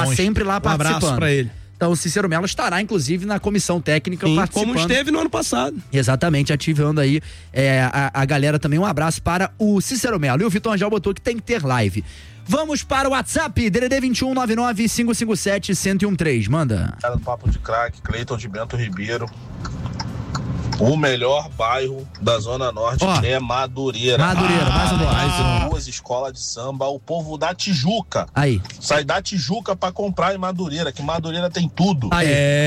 tá sempre lá participando. Um abraço pra ele. Então o Cícero Melo estará, inclusive, na comissão técnica participando. Como esteve no ano passado. Exatamente, ativando aí a galera também. Um abraço para o Cícero Melo. E o Vitor Angel botou que tem que ter live. Vamos para o WhatsApp, DDD 2199-557-1013. Manda. Cara do Papo de Craque, Cleiton de Bento Ribeiro. O melhor bairro da Zona Norte é Madureira. Madureira, mais um bairro. Duas escolas de samba, o povo da Tijuca. Aí. Sai da Tijuca pra comprar em Madureira, que Madureira tem tudo. Aí.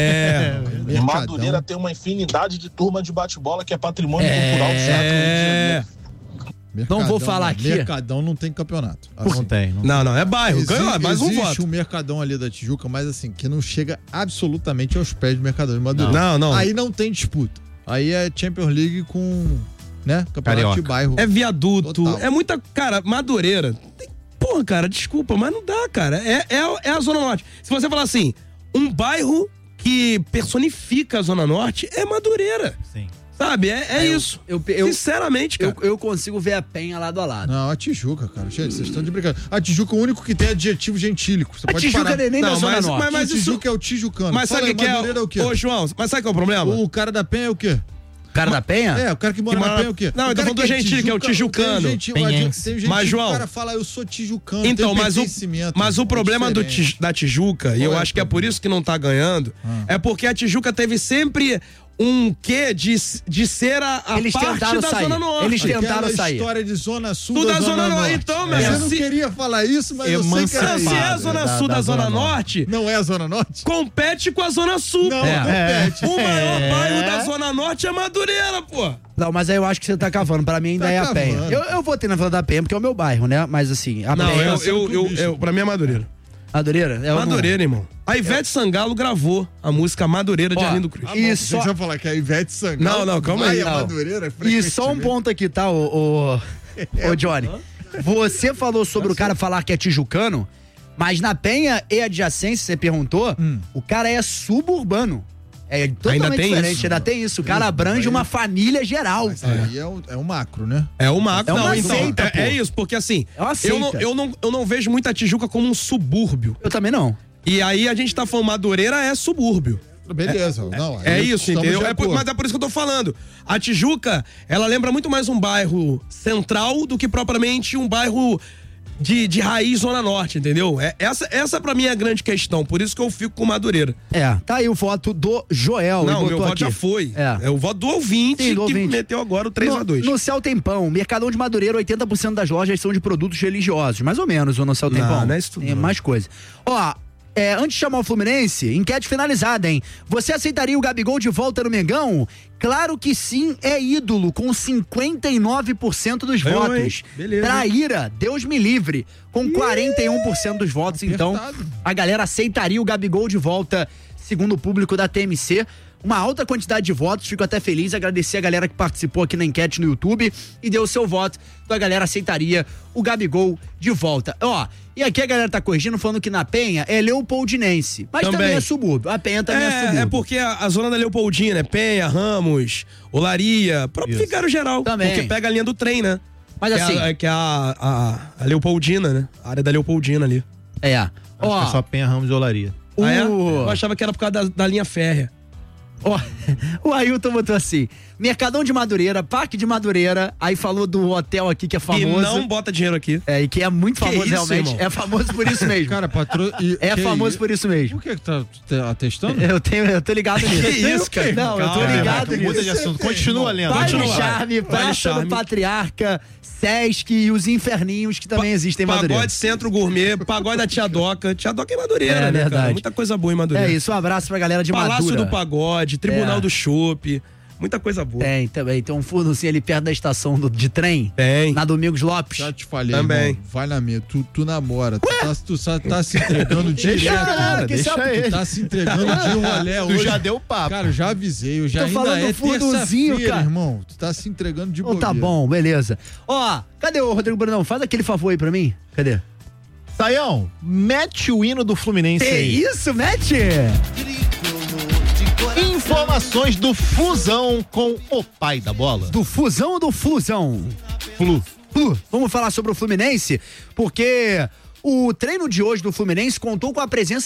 E Madureira tem uma infinidade de turma de bate-bola que é patrimônio cultural do Certo Rio de Janeiro. Mercadão, não vou falar aqui. Mercadão não tem campeonato. Não tem. Não, é bairro. Ganhou mais um voto. Existe um Mercadão ali da Tijuca, mas assim, que não chega absolutamente aos pés do Mercadão de Madureira. Não. Aí não tem disputa. Aí é Champions League com, campeonato Carioca. De bairro. É viaduto. Total. É muita... Cara, Madureira... Porra, cara, desculpa, mas não dá, cara. É a Zona Norte. Se você falar assim, um bairro que personifica a Zona Norte é Madureira. Sim. Sabe? É isso. Sinceramente, cara. Eu consigo ver a Penha lado a lado. Não, a Tijuca, cara. Gente, vocês estão de brincadeira. A Tijuca é o único que tem adjetivo gentílico. Você pode Tijuca parar. nem da Zona Norte. Mas Tijuca é o tijucano. Mas sabe o que é? O quê? Ô, João, mas sabe qual é o problema? O cara da Penha é o quê? O cara da Penha? É, o cara que mora na Penha é o quê? Não, eu tô falando do gentílico, que é o tijucano. Tem gente mas, João, o cara fala, eu sou tijucano. Então, mas o problema da Tijuca, e eu acho que é por isso que não tá ganhando, é porque a Tijuca teve sempre um quê de ser a parte da Zona Norte. Eles tentaram sair. História de Zona Sul da Zona Norte. Então, mas eu não queria falar isso, mas eu sei que se é a Zona Sul da Zona Norte... Não é a Zona Norte? Compete com a Zona Sul. Não, compete. O maior bairro da Zona Norte é Madureira, pô. Não, mas aí eu acho que você tá cavando. Pra mim ainda é a Penha. Eu votei na Vila da Penha, porque é o meu bairro, né? Mas assim, a Penha... Não, pra mim é Madureira. Madureira? Madureira, irmão. A Ivete Sangalo gravou a música Madureira de Arlindo Cruz. E só... Você vai falar que é a Ivete Sangalo? Não, calma aí. Madureira, e só um ponto aqui, tá, ô Johnny? Você falou sobre o cara falar que é tijucano, mas na Penha e adjacência, você perguntou, o cara é suburbano. É totalmente diferente, ainda tem isso. O cara abrange uma família geral. Mas aí é o macro, né? É o macro. Não, então, seita, é isso, porque assim, eu não vejo muita Tijuca como um subúrbio. Eu também não. E aí a gente tá falando, Madureira é subúrbio. Beleza. Isso, entendeu? Mas é por isso que eu tô falando. A Tijuca, ela lembra muito mais um bairro central do que propriamente um bairro de raiz Zona Norte, entendeu? Essa pra mim é a grande questão, por isso que eu fico com Madureira. Tá aí o voto do Joel. Não, meu voto já foi. É o voto do ouvinte. Sim, do ouvinte. Meteu agora o 3-2. No Céu Tempão, Mercadão de Madureira, 80% das lojas são de produtos religiosos, mais ou menos, ou no Céu Tempão. Não é isso tudo. Tem mais coisa. Antes de chamar o Fluminense, enquete finalizada, hein? Você aceitaria o Gabigol de volta no Mengão? Claro que sim, é ídolo, com 59% dos votos. Beleza. Traíra, Deus me livre, com 41% dos votos. Então, a galera aceitaria o Gabigol de volta, segundo o público da TMC. Uma alta quantidade de votos, fico até feliz, agradecer a galera que participou aqui na enquete no YouTube e deu o seu voto, então a galera aceitaria o Gabigol de volta. E aqui a galera tá corrigindo, falando que na Penha é leopoldinense, mas também é subúrbio, a Penha também é subúrbio. É porque a zona da Leopoldina é Penha, Ramos, Olaria, próprio Vigário Geral, também. Porque pega a linha do trem, né? Mas assim... Que é a Leopoldina, né? A área da Leopoldina ali. Acho que é só Penha, Ramos e Olaria. Eu achava que era por causa da linha férrea. O Ailton botou assim: Mercadão de Madureira, Parque de Madureira. Aí falou do hotel aqui que é famoso. E não bota dinheiro aqui. E que é muito famoso, isso, realmente. Irmão? É famoso por isso mesmo. Cara, famoso por isso mesmo. Por que tá atestando? Eu tô ligado nisso. Que isso, cara? Não, eu tô ligado nisso. Muda de assunto. Continua lendo. Baile Charme, Praça do Patriarca, Sesc e os Inferninhos que também existem em Madureira. Pagode Centro Gourmet, Pagode da Tia Doca. Tia Doca é Madureira, né, verdade. Cara? Muita coisa boa em Madureira. É isso, um abraço pra galera de Palácio Madura. do Pagode, Tribunal do Chopp. Muita coisa boa. Tem também. Tem um fornozinho ali perto da estação de trem. Tem. Na Domingos Lopes. Já te falei, também. Irmão, vai na minha. Tu namora. Tu tá se entregando direto. Deixa ele. Tu tá se entregando de rolé hoje. Tu já deu papo. Cara, eu já avisei. Eu já Tô ainda falando do fornozinho, cara. Irmão. Tu tá se entregando de bobeira. Tá bom, beleza. Cadê o Rodrigo Brunão? Faz aquele favor aí pra mim. Cadê? Saião, mete o hino do Fluminense aí. Isso, mete! Informações do Flusão com o pai da bola. Do Fusão ou do Fusão? Flu. Vamos falar sobre o Fluminense, porque o treino de hoje do Fluminense contou com a presença